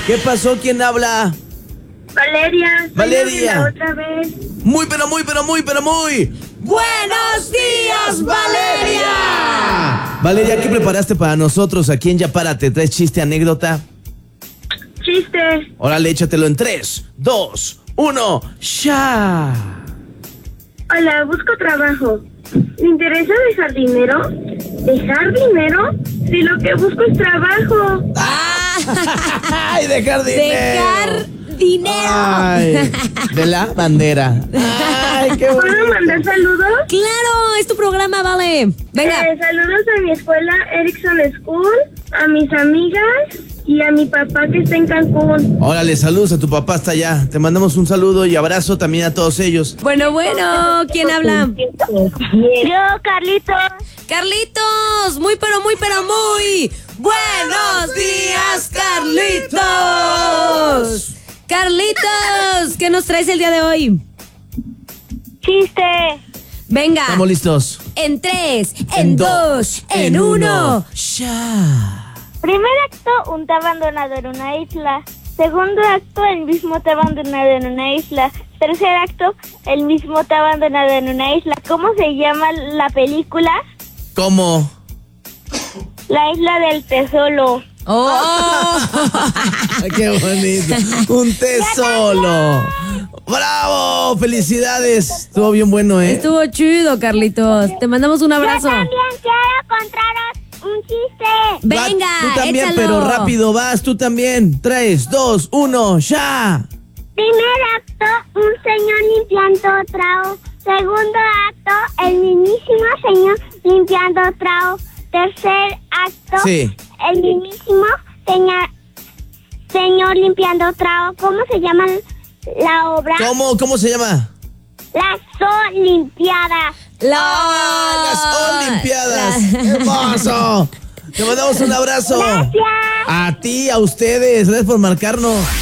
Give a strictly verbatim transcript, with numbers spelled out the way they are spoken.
¿Qué pasó? ¿Quién habla? Valeria. Valeria. Otra vez. Muy, pero muy, pero muy, pero muy. ¡Buenos días, Valeria! Valeria, ¿qué preparaste para nosotros aquí en Ya Párate? ¿Traes chiste, anécdota? Chiste. Órale, échatelo en tres, dos, uno, ¡ya! Hola, busco trabajo. ¿Me interesa dejar dinero? ¿Dejar dinero? Si lo que busco es trabajo. ¡Ay, dejar dinero! Dejar dinero. Ay, de la bandera. Ay, qué bonito. ¿Puedo mandar saludos? Claro, es tu programa, vale. Venga. Eh, saludos a mi escuela Erickson School, a mis amigas y a mi papá que está en Cancún. Órale, saludos a tu papá hasta allá. Te mandamos un saludo y abrazo también a todos ellos. Bueno, bueno, ¿quién habla? Yo, Carlitos. Carlitos, muy pero muy pero muy buenos días, Carlitos. Carlitos, ¿qué nos traes el día de hoy? Chiste. Venga. Estamos listos. En tres, en dos, en uno. ¡Ya! Primer acto, un té abandonado en una isla. Segundo acto, el mismo té abandonado en una isla. Tercer acto, el mismo té abandonado en una isla. ¿Cómo se llama la película? ¿Cómo? La isla del tesoro. ¡Oh! ¡Qué bonito! ¡Un té solo! ¡Bravo! ¡Felicidades! Estuvo bien bueno, ¿eh? Estuvo chido, Carlitos. Te mandamos un abrazo. Yo también quiero contaros un chiste. Venga, Va, tú también, échalo. pero rápido vas, tú también. Tres, dos, uno, ¡ya! Primer acto, un señor limpiando trago. Segundo acto, el mismísimo señor limpiando trago. Tercer acto, Sí. el mismísimo señor, señor limpiando trago. ¿Cómo se llama la obra? ¿Cómo? ¿Cómo se llama? Las Olimpiadas. La... ¡Ah, las Olimpiadas! La- ¡Hermoso! Te mandamos un abrazo. Gracias. A ti, a ustedes. Gracias por marcarnos.